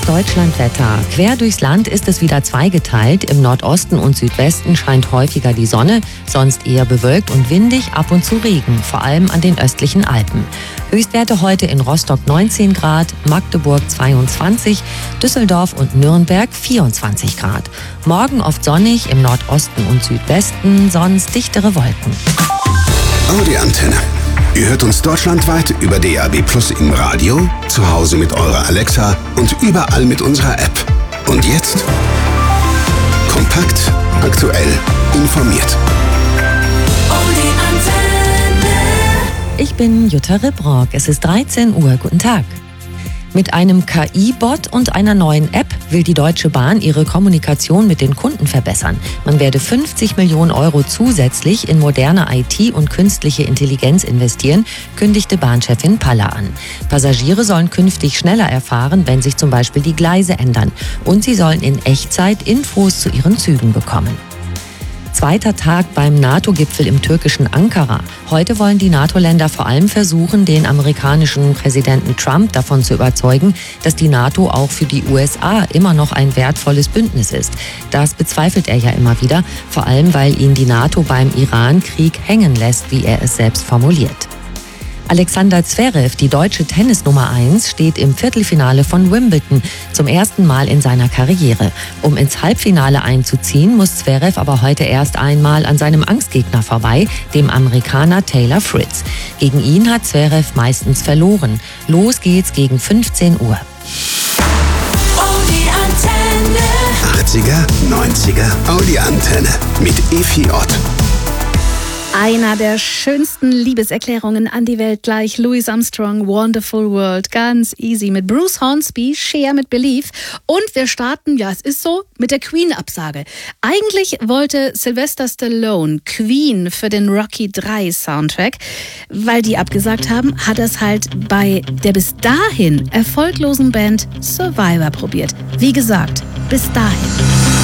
Deutschlandwetter. Quer durchs Land ist es wieder zweigeteilt. Im Nordosten und Südwesten scheint häufiger die Sonne, sonst eher bewölkt und windig, ab und zu Regen, vor allem an den östlichen Alpen. Höchstwerte heute in Rostock 19 Grad, Magdeburg 22, Düsseldorf und Nürnberg 24 Grad. Morgen oft sonnig, im Nordosten und Südwesten, sonst dichtere Wolken. Audi-Antenne. Ihr hört uns deutschlandweit über DAB+ im Radio, zu Hause mit eurer Alexa und überall mit unserer App. Und jetzt? Kompakt, aktuell, informiert. Ich bin Jutta Ribrock. Es ist 13 Uhr. Guten Tag. Mit einem KI-Bot und einer neuen App will die Deutsche Bahn ihre Kommunikation mit den Kunden verbessern. Man werde 50 Millionen Euro zusätzlich in moderne IT und künstliche Intelligenz investieren, kündigte Bahnchefin Paller an. Passagiere sollen künftig schneller erfahren, wenn sich zum Beispiel die Gleise ändern. Und sie sollen in Echtzeit Infos zu ihren Zügen bekommen. Zweiter Tag beim NATO-Gipfel im türkischen Ankara. Heute wollen die NATO-Länder vor allem versuchen, den amerikanischen Präsidenten Trump davon zu überzeugen, dass die NATO auch für die USA immer noch ein wertvolles Bündnis ist. Das bezweifelt er ja immer wieder, vor allem weil ihn die NATO beim Iran-Krieg hängen lässt, wie er es selbst formuliert. Alexander Zverev, die deutsche Tennisnummer 1, steht im Viertelfinale von Wimbledon zum ersten Mal in seiner Karriere. Um ins Halbfinale einzuziehen, muss Zverev aber heute erst einmal an seinem Angstgegner vorbei, dem Amerikaner Taylor Fritz. Gegen ihn hat Zverev meistens verloren. Los geht's gegen 15 Uhr. 80er, 90er, Audi-Antenne mit Efi Ott. Einer der schönsten Liebeserklärungen an die Welt gleich. Louis Armstrong, Wonderful World. Ganz easy. Mit Bruce Hornsby, Cher mit Believe. Und wir starten, ja, es ist so, mit der Queen-Absage. Eigentlich wollte Sylvester Stallone Queen für den Rocky 3 Soundtrack. Weil die abgesagt haben, hat er es halt bei der bis dahin erfolglosen Band Survivor probiert. Wie gesagt, bis dahin.